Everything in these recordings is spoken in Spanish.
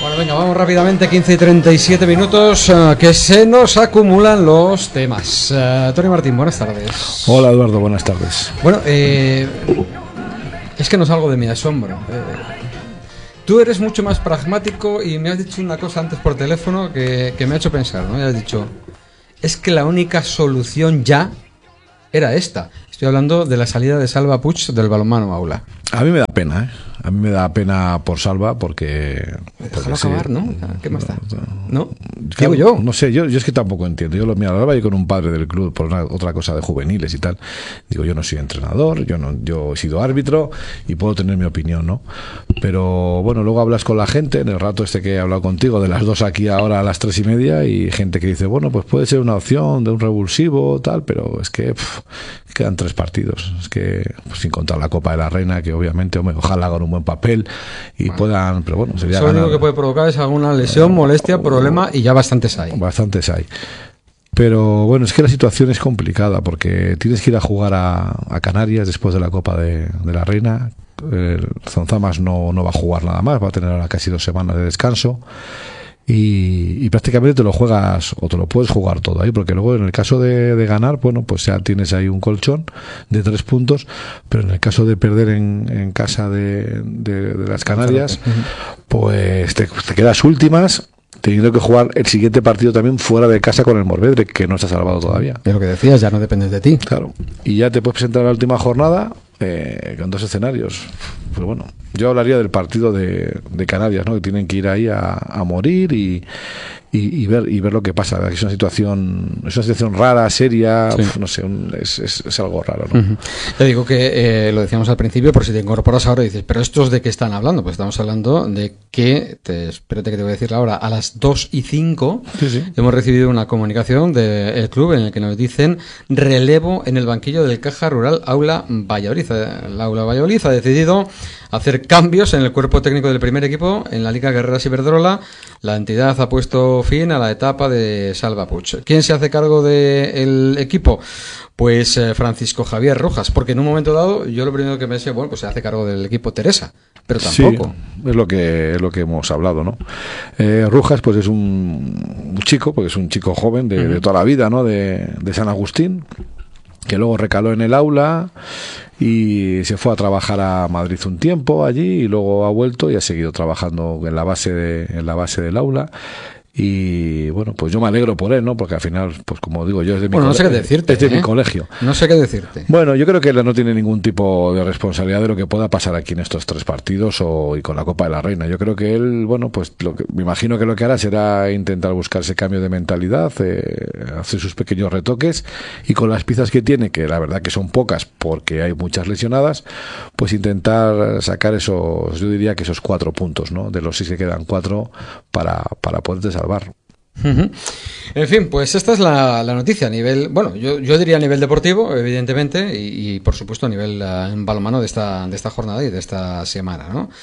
Bueno, venga, vamos rápidamente, 15 y 37 minutos, que se nos acumulan los temas. Tony Martín, buenas tardes. Hola Eduardo, buenas tardes. Bueno, es que no salgo de mi asombro. Tú eres mucho más pragmático y me has dicho una cosa antes por teléfono que me ha hecho pensar, ¿no? Me has dicho, es que la única solución ya era esta. Estoy hablando de la salida de Salva Puig del balonmano Aula. A mí me da pena, ¿eh? A mí me da pena por Salva porque... Déjalo acabar, ¿no? ¿Qué más da? ¿No? Claro, Digo yo. No sé, yo es que tampoco entiendo. Yo lo hablaba yo con un padre del club por otra cosa de juveniles y tal. Digo, yo no soy entrenador, yo he sido árbitro y puedo tener mi opinión, ¿no? Pero bueno, luego hablas con la gente, en el rato este que he hablado contigo, de las 2 aquí ahora a las 3:30, y gente que dice, bueno, pues puede ser una opción de un revulsivo, tal, pero es que quedan 3 partidos. Es que, pues, sin contar la Copa de la Reina, que obviamente, hombre, ojalá hagan un buen papel y puedan, pero bueno, sería eso lo único que puede provocar es alguna lesión, molestia, problema, y ya bastantes hay. Bastantes hay. Pero bueno, es que la situación es complicada porque tienes que ir a jugar a Canarias después de la Copa de la Reina. El Zonzamas no va a jugar nada más, va a tener ahora casi 2 semanas de descanso. Y prácticamente te lo juegas o te lo puedes jugar todo ahí, porque luego en el caso de ganar, bueno, pues ya tienes ahí un colchón de 3 puntos, pero en el caso de perder en casa de las Canarias, pues te quedas últimas, teniendo que jugar el siguiente partido también fuera de casa con el Morvedre, que no está salvado todavía. Es lo que decías, ya no dependes de ti. Claro, y ya te puedes presentar a la última jornada con 2 escenarios. Pero bueno, yo hablaría del partido de Canarias, ¿no? Que tienen que ir ahí a morir y ver lo que pasa. Es una situación rara, seria, sí. No sé, es algo raro, ¿no? Te digo que lo decíamos al principio, por si te incorporas ahora y dices, pero ¿estos de qué están hablando? Pues estamos hablando de que, espérate que te voy a decir ahora, a las 2:05 sí. Hemos recibido una comunicación del club en el que nos dicen relevo en el banquillo del Caja Rural Aula Valladolid. El Aula Valladolid ha decidido hacer cambios en el cuerpo técnico del primer equipo en la Liga Guerreras Iberdrola. La entidad ha puesto fin a la etapa de Salva Puig. ¿Quién se hace cargo del equipo? Pues Francisco Javier Rojas, porque en un momento dado yo lo primero que me decía, bueno, pues se hace cargo del equipo Teresa, pero tampoco. Sí, es lo que hemos hablado, ¿no? Rojas, pues es un chico, porque es un chico joven de toda la vida, ¿no? De San Agustín, que luego recaló en el Aula y se fue a trabajar a Madrid un tiempo allí y luego ha vuelto y ha seguido trabajando en la base del Aula. Y bueno, pues yo me alegro por él, ¿no? Porque al final, pues como digo yo, es de mi no sé qué decirte, mi colegio. No sé qué decirte. Bueno, yo creo que él no tiene ningún tipo de responsabilidad de lo que pueda pasar aquí en estos 3 partidos y con la Copa de la Reina. Yo creo que él, bueno, pues me imagino que lo que hará será intentar buscar ese cambio de mentalidad, hacer sus pequeños retoques y con las piezas que tiene, que la verdad que son pocas porque hay muchas lesionadas, pues intentar sacar yo diría que esos 4 puntos, ¿no? De los 6 que quedan, 4 para poderte salvar. En fin, pues esta es la noticia a nivel, bueno, yo diría a nivel deportivo, evidentemente, y por supuesto a nivel balonmano de esta jornada y de esta semana, ¿no?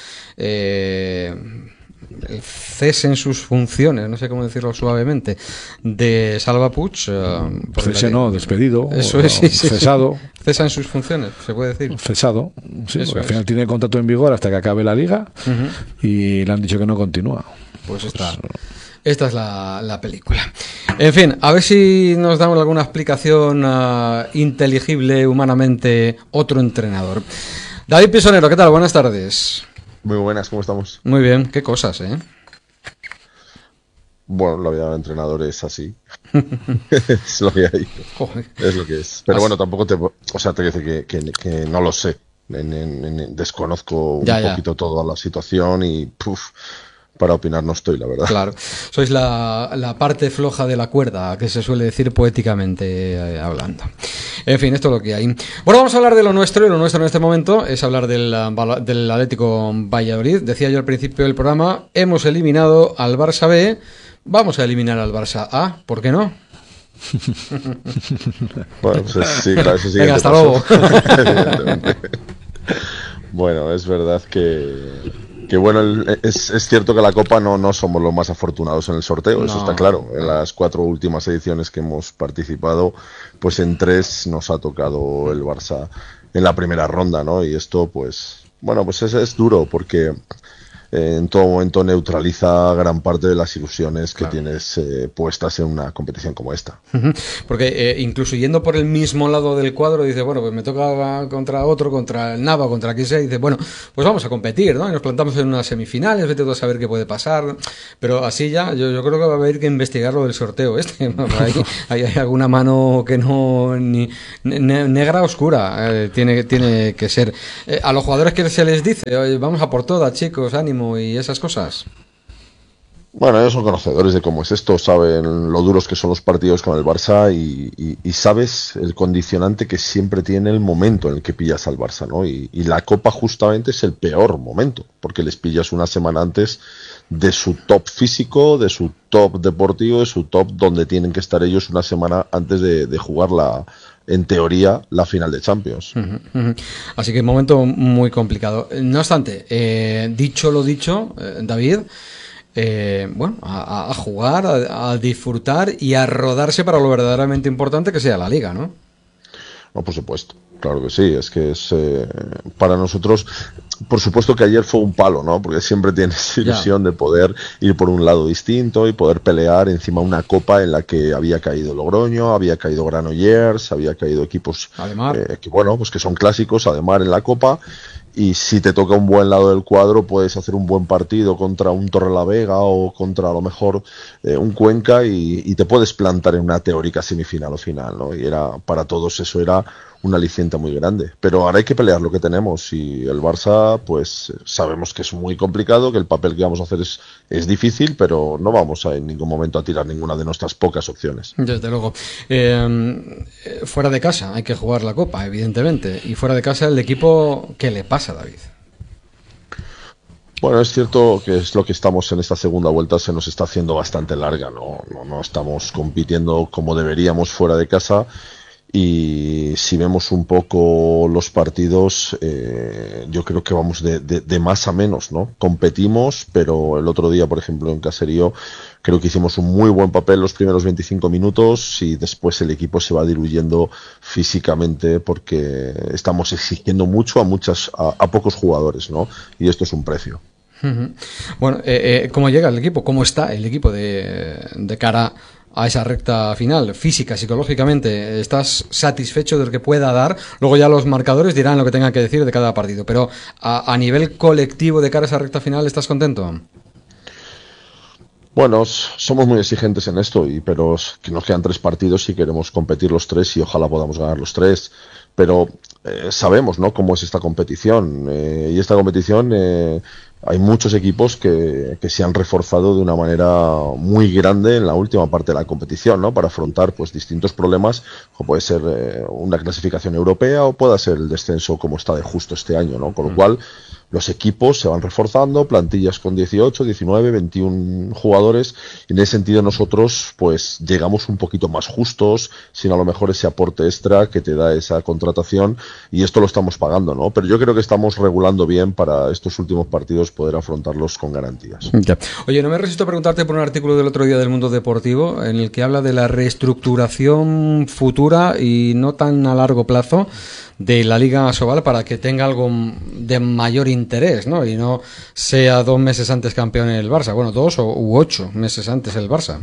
El cese en sus funciones, no sé cómo decirlo suavemente, de Salva Puig. Cese no, despedido. Eso es, sí. Cesado. Cesa en sus funciones, se puede decir. Cesado, sí, porque al final tiene contrato en vigor hasta que acabe la liga y le han dicho que no continúa. Pues esta es la película. En fin, a ver si nos damos alguna explicación inteligible humanamente otro entrenador. David Pisonero, ¿qué tal? Buenas tardes. Muy buenas, ¿cómo estamos? Muy bien, qué cosas, ¿eh? Bueno, la vida del entrenador es así. Es lo que hay. Joder. Es lo que es. Pero bueno, tampoco te dice que no lo sé. Desconozco un poquito toda la situación y para opinar no estoy, la verdad. Claro, sois la parte floja de la cuerda, que se suele decir poéticamente hablando. En fin, esto es lo que hay. Bueno, vamos a hablar de lo nuestro, y lo nuestro en este momento es hablar del Atlético Valladolid. Decía yo al principio del programa, hemos eliminado al Barça B, vamos a eliminar al Barça A, ¿por qué no? Bueno, pues sí, claro, eso sí. Venga, hasta luego. Bueno, es verdad que bueno, es cierto que la Copa no somos los más afortunados en el sorteo, eso está claro. En las 4 últimas ediciones que hemos participado, pues en 3 nos ha tocado el Barça en la primera ronda, ¿no? Y esto, pues, bueno, pues es duro porque en todo momento neutraliza gran parte de las ilusiones que tienes puestas en una competición como esta. Porque incluso yendo por el mismo lado del cuadro, dice, bueno, pues me toca contra otro, contra el Nava, contra quien sea, y dice, bueno, pues vamos a competir, ¿no? Y nos plantamos en unas semifinales, vete tú a saber qué puede pasar, pero así ya, yo creo que va a haber que investigar lo del sorteo hay alguna mano que no, ni negra oscura, tiene que ser. A los jugadores que se les dice, oye, vamos a por todas, chicos, ánimo y esas cosas. Bueno, ellos son conocedores de cómo es esto, saben lo duros que son los partidos con el Barça y sabes el condicionante que siempre tiene el momento en el que pillas al Barça, ¿no? Y la Copa justamente es el peor momento, porque les pillas una semana antes de su top físico, de su top deportivo, de su top donde tienen que estar ellos una semana antes de jugar en teoría, la final de Champions. Así que un momento muy complicado. No obstante, dicho lo dicho, David, bueno, a jugar, a disfrutar y a rodarse para lo verdaderamente importante que sea la Liga, ¿no? No, por supuesto, claro que sí, es que es para nosotros, por supuesto que ayer fue un palo, ¿no? Porque siempre tienes ilusión de poder ir por un lado distinto y poder pelear encima una copa en la que había caído Logroño, había caído Granollers, había caído equipos que bueno, pues que son clásicos, además en la copa. Y si te toca un buen lado del cuadro, puedes hacer un buen partido contra un Torrelavega o contra a lo mejor un Cuenca y te puedes plantar en una teórica semifinal o final, ¿no? Y para todos eso era un aliciente muy grande. Pero ahora hay que pelear lo que tenemos y el Barça, pues sabemos que es muy complicado, que el papel que vamos a hacer es difícil, pero no vamos en ningún momento a tirar ninguna de nuestras pocas opciones. Desde luego. Fuera de casa hay que jugar la Copa, evidentemente. Y fuera de casa el equipo, ¿qué le pasa, David? Bueno, es cierto que es lo que estamos en esta segunda vuelta, se nos está haciendo bastante larga, no estamos compitiendo como deberíamos fuera de casa. Y si vemos un poco los partidos, yo creo que vamos de más a menos, ¿no? Competimos, pero el otro día, por ejemplo, en Caserío, creo que hicimos un muy buen papel los primeros 25 minutos y después el equipo se va diluyendo físicamente porque estamos exigiendo mucho a pocos jugadores, ¿no? Y esto es un precio. Bueno, ¿cómo llega el equipo? ¿Cómo está el equipo de cara a esa recta final? Física, psicológicamente, ¿estás satisfecho de lo que pueda dar? Luego ya los marcadores dirán lo que tengan que decir de cada partido, pero a nivel colectivo de cara a esa recta final, ¿estás contento? Bueno, somos muy exigentes en esto, pero nos quedan 3 partidos y queremos competir los 3 y ojalá podamos ganar los 3. Pero sabemos, ¿no?, cómo es esta competición. Y esta competición hay muchos equipos que se han reforzado de una manera muy grande en la última parte de la competición, ¿no?, para afrontar pues distintos problemas, como puede ser una clasificación europea o pueda ser el descenso como está de justo este año, ¿no? Con lo cual los equipos se van reforzando, plantillas con 18, 19, 21 jugadores, y en ese sentido nosotros pues llegamos un poquito más justos, sin a lo mejor ese aporte extra que te da esa contratación, y esto lo estamos pagando, ¿no? Pero yo creo que estamos regulando bien para estos últimos partidos poder afrontarlos con garantías. Ya. Oye, no me resisto a preguntarte por un artículo del otro día del Mundo Deportivo en el que habla de la reestructuración futura y no tan a largo plazo de la Liga Asobal para que tenga algo de mayor interés, ¿no? Y no sea 2 meses antes campeón el Barça. Bueno, 2 u 8 meses antes el Barça.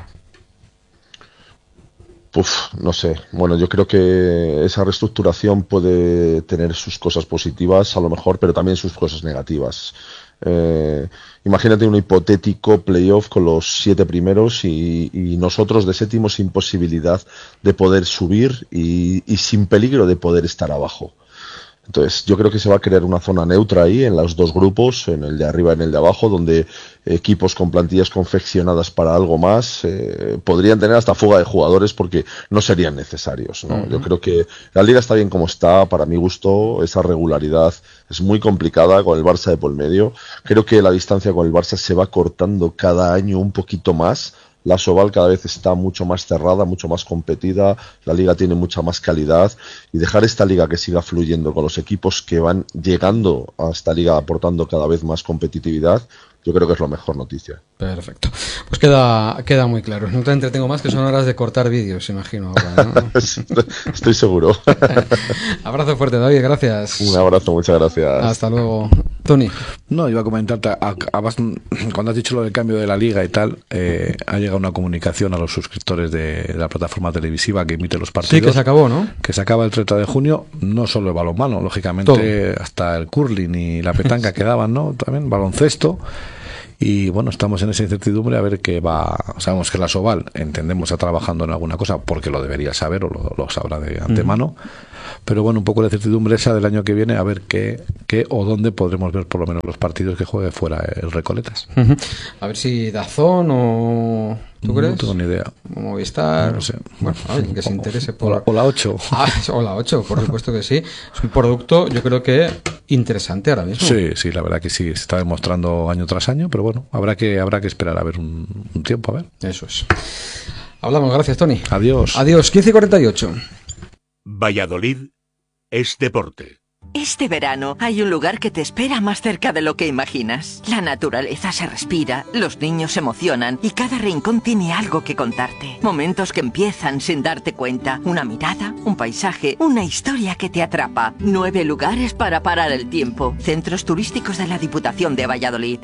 No sé. Bueno, yo creo que esa reestructuración puede tener sus cosas positivas, a lo mejor, pero también sus cosas negativas. Imagínate un hipotético playoff con los 7 primeros y nosotros de séptimo sin posibilidad de poder subir y sin peligro de poder estar abajo. Entonces yo creo que se va a crear una zona neutra ahí en los 2 grupos, en el de arriba y en el de abajo, donde equipos con plantillas confeccionadas para algo más podrían tener hasta fuga de jugadores porque no serían necesarios, ¿no? Uh-huh. Yo creo que la liga está bien como está, para mi gusto. Esa regularidad es muy complicada con el Barça de por medio. Creo que la distancia con el Barça se va cortando cada año un poquito más. La Asobal cada vez está mucho más cerrada, mucho más competida, la liga tiene mucha más calidad, y dejar esta liga que siga fluyendo con los equipos que van llegando a esta liga aportando cada vez más competitividad, yo creo que es la mejor noticia. Perfecto. Pues queda muy claro. No te entretengo más, que son horas de cortar vídeos, imagino ahora, ¿no? Estoy seguro. Abrazo fuerte, David, gracias. Un abrazo, muchas gracias. Hasta luego. Tony. No, iba a comentarte, cuando has dicho lo del cambio de la liga y tal, ha llegado una comunicación a los suscriptores de la plataforma televisiva que emite los partidos. Sí, que se acabó, ¿no? Que se acaba el 30 de junio, no solo el balonmano, lógicamente, hasta el curling y la petanca quedaban, ¿no? También baloncesto. Y bueno, estamos en esa incertidumbre a ver qué va. Sabemos que la Soval, entendemos, está trabajando en alguna cosa porque lo debería saber o lo sabrá de antemano. Pero bueno, un poco la incertidumbre esa del año que viene, a ver qué o dónde podremos ver por lo menos los partidos que juegue fuera el Recoletas. A ver si Dazón o... ¿Tú crees? No tengo ni idea. Movistar. No sé. Bueno, alguien que se interese por... O la 8. O la 8, por supuesto que sí. Es un producto, yo creo que interesante ahora mismo. Sí, la verdad que sí. Se está demostrando año tras año, pero bueno, habrá que esperar a ver un tiempo, a ver. Eso es. Hablamos, gracias, Tony. Adiós. Adiós, 15:48. Valladolid es deporte. Este verano hay un lugar que te espera más cerca de lo que imaginas. La naturaleza se respira, los niños se emocionan y cada rincón tiene algo que contarte. Momentos que empiezan sin darte cuenta. Una mirada, un paisaje, una historia que te atrapa. 9 lugares para parar el tiempo. Centros turísticos de la Diputación de Valladolid.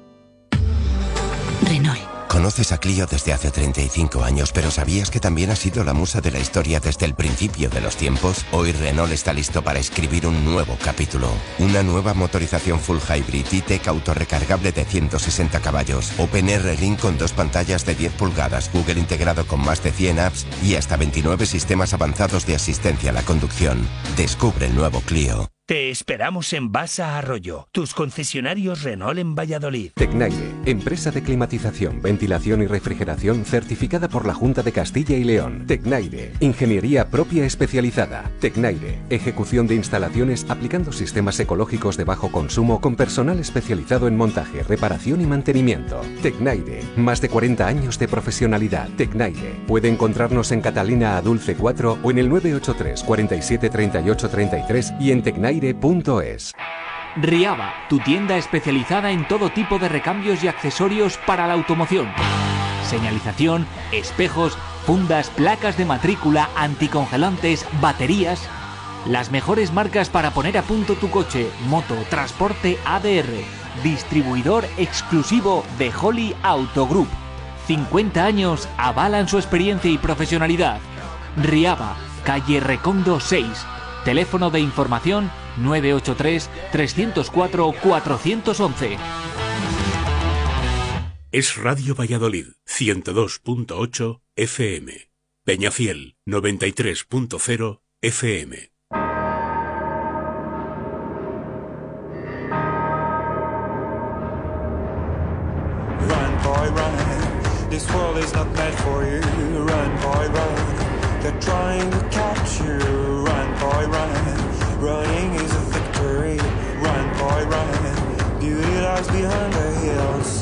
Renault. Conoces a Clio desde hace 35 años, pero ¿sabías que también ha sido la musa de la historia desde el principio de los tiempos? Hoy Renault está listo para escribir un nuevo capítulo. Una nueva motorización full hybrid E-Tech autorrecargable de 160 caballos, OpenR Link con 2 pantallas de 10 pulgadas, Google integrado con más de 100 apps y hasta 29 sistemas avanzados de asistencia a la conducción. Descubre el nuevo Clio. Te esperamos en Basa Arroyo, tus concesionarios Renault en Valladolid. Tecnaire, empresa de climatización, ventilación y refrigeración certificada por la Junta de Castilla y León. Tecnaire, ingeniería propia especializada. Tecnaire, ejecución de instalaciones aplicando sistemas ecológicos de bajo consumo con personal especializado en montaje, reparación y mantenimiento. Tecnaire, más de 40 años de profesionalidad. Tecnaire, puede encontrarnos en Catalina Adulce 4 o en el 983 47 38 33 y en Tecnaire.es. Riaba, tu tienda especializada en todo tipo de recambios y accesorios para la automoción. Señalización, espejos, fundas, placas de matrícula, anticongelantes, baterías. Las mejores marcas para poner a punto tu coche, moto, transporte ADR. Distribuidor exclusivo de Holly Auto Group. 50 años avalan su experiencia y profesionalidad. Riaba, calle Recondo 6. Teléfono de información 983-304-411. Es Radio Valladolid, 102.8 FM. Peñafiel, 93.0 FM. Run, boy, run. This world is not meant for you. Run, boy, run. They're trying to catch you. Run, boy, run. Running is a victory. Run, boy, run. Beauty lies behind the hills.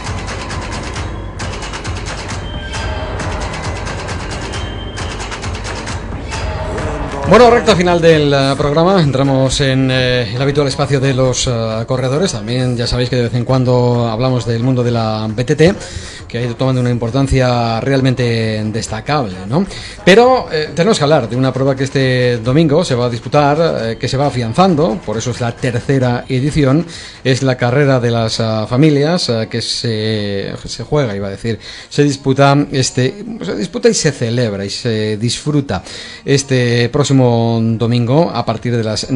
Bueno, recta final del programa. Entramos en el habitual espacio de los corredores. También ya sabéis que de vez en cuando hablamos del mundo de la BTT, que ha ido tomando una importancia realmente destacable, ¿no? Pero tenemos que hablar de una prueba que este domingo se va a disputar, que se va afianzando, por eso es la tercera edición. Es la carrera de las familias, que se juega, iba a decir, se disputa y se celebra y se disfruta este próximo domingo a partir de las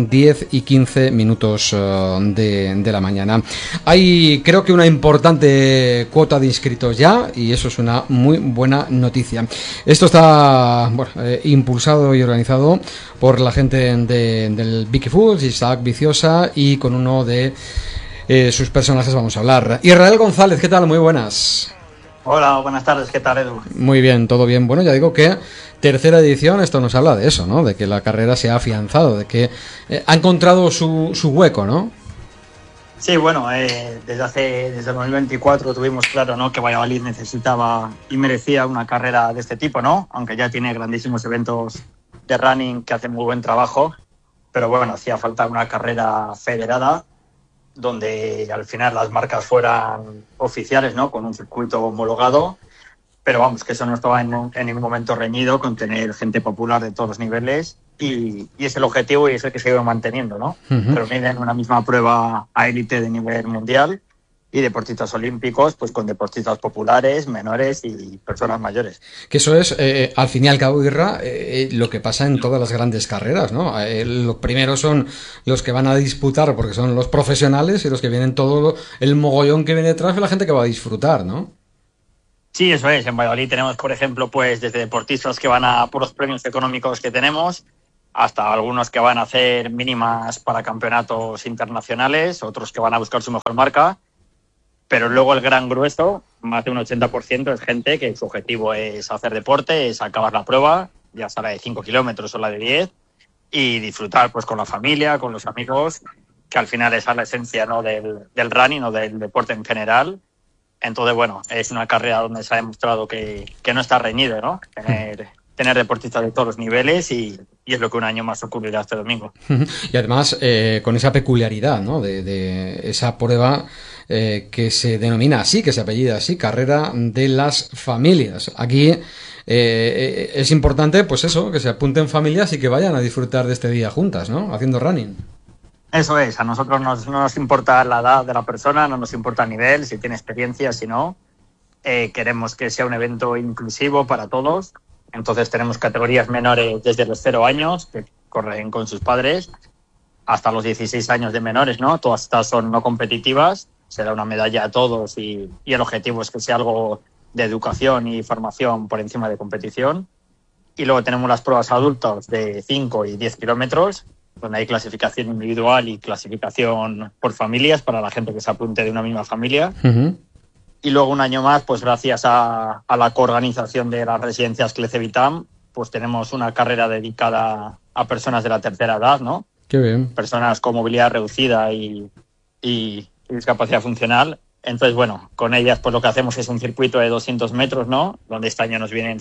10:15 de la mañana. Hay, creo que, una importante cuota de inscritos ya, y eso es una muy buena noticia. Esto está impulsado y organizado por la gente del Vicky Foods, Isaac Viciosa, y con uno de sus personajes vamos a hablar. Israel González, ¿qué tal? Muy buenas. Hola, buenas tardes, ¿qué tal, Edu? Muy bien, todo bien. Bueno, ya digo que tercera edición, esto nos habla de eso, ¿no? De que la carrera se ha afianzado, de que ha encontrado su hueco, ¿no? Sí, bueno, desde el 2024 tuvimos claro, ¿no?, que Valladolid necesitaba y merecía una carrera de este tipo, ¿no? Aunque ya tiene grandísimos eventos de running que hacen muy buen trabajo, pero bueno, hacía falta una carrera federada donde al final las marcas fueran oficiales, ¿no?, con un circuito homologado, pero vamos, que eso no estaba en ningún momento reñido con tener gente popular de todos los niveles y es el objetivo y es el que se sigue manteniendo, ¿no? Pero miden una misma prueba a élite de nivel mundial y deportistas olímpicos, pues con deportistas populares, menores y personas mayores. Que eso es, al fin y al cabo, Irra, lo que pasa en todas las grandes carreras, ¿no? Los primeros son los que van a disputar porque son los profesionales y los que vienen todo el mogollón que viene detrás de la gente que va a disfrutar, ¿no? Sí, eso es. En Valladolid tenemos, por ejemplo, pues desde deportistas que van a por los premios económicos que tenemos, hasta algunos que van a hacer mínimas para campeonatos internacionales, otros que van a buscar su mejor marca. Pero luego el gran grueso, más de un 80%, es gente que su objetivo es hacer deporte, es acabar la prueba, ya sea la de 5 kilómetros o la de 10, y disfrutar pues con la familia, con los amigos, que al final esa es la esencia, ¿no? del running o del deporte en general. Entonces, bueno, es una carrera donde se ha demostrado que no está reñido, ¿no? Tener deportistas de todos los niveles y es lo que un año más ocurrirá este domingo. Y además, con esa peculiaridad, ¿no? De esa prueba que se denomina así, que se apellida así, carrera de las familias. Aquí es importante, pues eso, que se apunten familias y que vayan a disfrutar de este día juntas, ¿no? Haciendo running. Eso es, a nosotros no nos importa la edad de la persona, no nos importa el nivel, si tiene experiencia, si no. Queremos que sea un evento inclusivo para todos. Entonces tenemos categorías menores desde los 0 años, que corren con sus padres, hasta los 16 años de menores, ¿no? Todas estas son no competitivas, se da una medalla a todos y el objetivo es que sea algo de educación y formación por encima de competición. Y luego tenemos las pruebas adultos de 5 y 10 kilómetros, donde hay clasificación individual y clasificación por familias para la gente que se apunte de una misma familia. Y luego un año más, pues gracias a la coorganización de las residencias Clece-Vitam, pues tenemos una carrera dedicada a personas de la tercera edad, ¿no? Qué bien. Personas con movilidad reducida y discapacidad funcional. Entonces, bueno, con ellas pues lo que hacemos es un circuito de 200 metros, ¿no? Donde este año nos vienen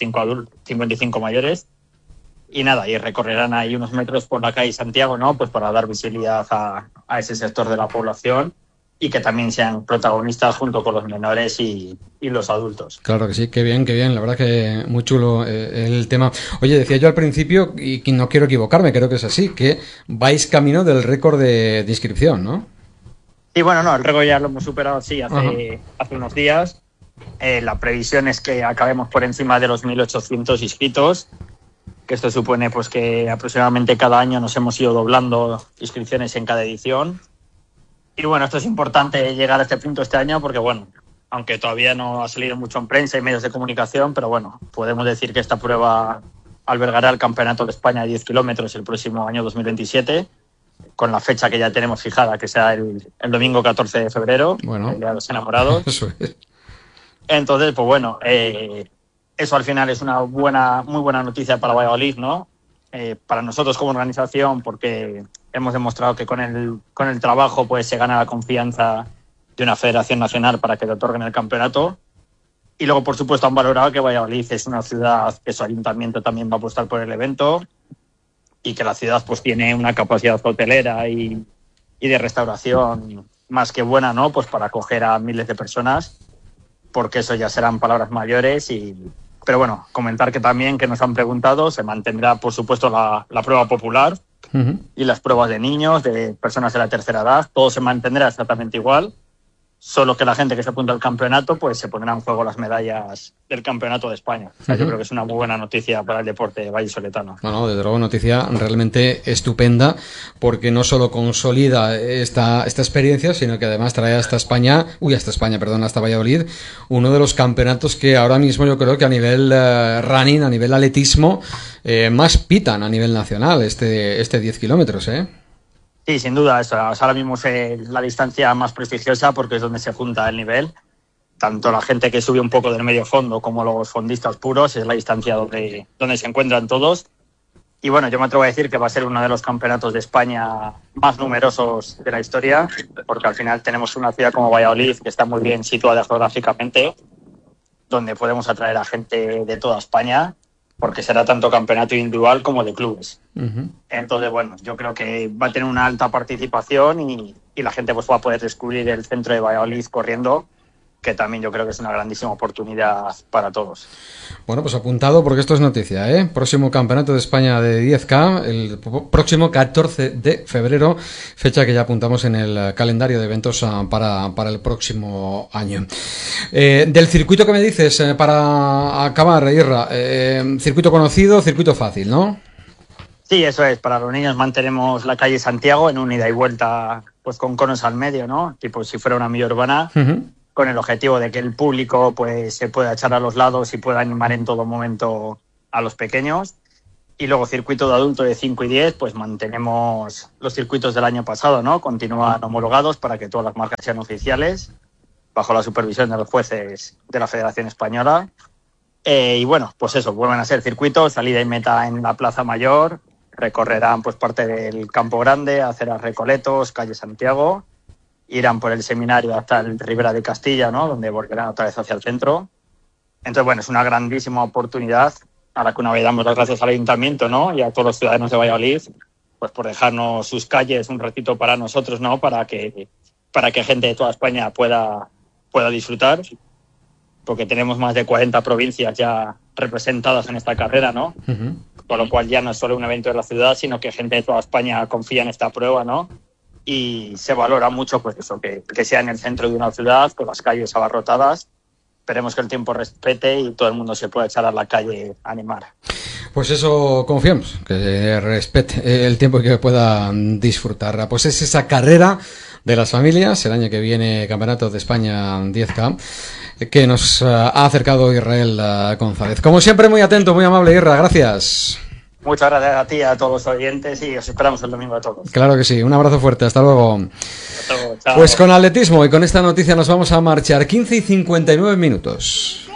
55 mayores. Y nada, y recorrerán ahí unos metros por la calle Santiago, ¿no? Pues para dar visibilidad a ese sector de la población y que también sean protagonistas junto con los menores y los adultos. Claro que sí, qué bien, la verdad que muy chulo el tema. Oye, decía yo al principio, y no quiero equivocarme, creo que es así, que vais camino del récord de inscripción, ¿no? Sí, bueno, no, el récord ya lo hemos superado, sí, hace unos días. La previsión es que acabemos por encima de los 1.800 inscritos, que esto supone pues que aproximadamente cada año nos hemos ido doblando inscripciones en cada edición. Y bueno, esto es importante llegar a este punto este año porque, bueno, aunque todavía no ha salido mucho en prensa y medios de comunicación, pero bueno, podemos decir que esta prueba albergará el Campeonato de España de 10 kilómetros el próximo año 2027, con la fecha que ya tenemos fijada, que sea el domingo 14 de febrero, bueno, el Día de los Enamorados. Eso es. Entonces, pues bueno, eso al final es una muy buena noticia para Valladolid, ¿no? Para nosotros como organización, porque hemos demostrado que con el trabajo pues se gana la confianza de una federación nacional para que le otorguen el campeonato. Y luego, por supuesto, han valorado que Valladolid es una ciudad que su ayuntamiento también va a apostar por el evento y que la ciudad pues tiene una capacidad hotelera y de restauración más que buena, ¿no? Pues para acoger a miles de personas, porque eso ya serán palabras mayores. Pero bueno, comentar que también, que nos han preguntado, se mantendrá, por supuesto, la prueba popular y las pruebas de niños, de personas de la tercera edad, todo se mantendrá exactamente igual, solo que la gente que se apunta al campeonato pues se pondrá en juego las medallas del Campeonato de España. O sea, yo creo que es una muy buena noticia para el deporte vallisoletano. No, desde luego, noticia realmente estupenda, porque no solo consolida esta experiencia, sino que además trae hasta Valladolid, uno de los campeonatos que ahora mismo yo creo que a nivel running, a nivel atletismo, más pitan a nivel nacional, este 10 kilómetros, ¿eh? Sí, sin duda, eso. Ahora mismo es la distancia más prestigiosa porque es donde se junta el nivel. Tanto la gente que sube un poco del medio fondo como los fondistas puros, es la distancia donde se encuentran todos. Y bueno, yo me atrevo a decir que va a ser uno de los campeonatos de España más numerosos de la historia, porque al final tenemos una ciudad como Valladolid que está muy bien situada geográficamente, donde podemos atraer a gente de toda España, porque será tanto campeonato individual como de clubes. Entonces, bueno, yo creo que va a tener una alta participación y la gente pues va a poder descubrir el centro de Valladolid corriendo, que también yo creo que es una grandísima oportunidad para todos. Bueno, pues apuntado porque esto es noticia, ¿eh? Próximo Campeonato de España de 10K, el próximo 14 de febrero, fecha que ya apuntamos en el calendario de eventos para el próximo año. Del circuito que me dices, para acabar, Irra, circuito conocido, circuito fácil, ¿no? Sí, eso es. Para los niños mantenemos la calle Santiago en un ida y vuelta, pues con conos al medio, ¿no? Tipo si fuera una milla urbana. Con el objetivo de que el público pues se pueda echar a los lados y pueda animar en todo momento a los pequeños. Y luego circuito de adulto de 5 y 10, pues mantenemos los circuitos del año pasado, ¿no? Continúan homologados para que todas las marcas sean oficiales, bajo la supervisión de los jueces de la Federación Española. Y bueno, pues eso, vuelven a ser circuitos, salida y meta en la Plaza Mayor, recorrerán pues parte del Campo Grande, aceras Recoletos, calle Santiago, irán por el seminario hasta el Ribera de Castilla, ¿no? Donde volverán otra vez hacia el centro. Entonces, bueno, es una grandísima oportunidad a la que una vez damos las gracias al Ayuntamiento, ¿no? Y a todos los ciudadanos de Valladolid, pues por dejarnos sus calles un ratito para nosotros, ¿no? Para que gente de toda España pueda disfrutar, porque tenemos más de 40 provincias ya representadas en esta carrera, ¿no? Con lo cual ya no es solo un evento de la ciudad, sino que gente de toda España confía en esta prueba, ¿no? Y se valora mucho pues eso, que sea en el centro de una ciudad, con las calles abarrotadas. Esperemos que el tiempo respete y todo el mundo se pueda echar a la calle a animar. Pues eso confiamos, que respete el tiempo y que pueda disfrutar. Pues es esa carrera de las familias, el año que viene Campeonato de España 10K, que nos ha acercado Israel González. Como siempre, muy atento, muy amable, Irra, gracias. Muchas gracias a ti y a todos los oyentes y os esperamos el domingo a todos. Claro que sí, un abrazo fuerte, hasta luego. Hasta luego, chao. Pues con atletismo y con esta noticia nos vamos a marchar 15 y 59 minutos.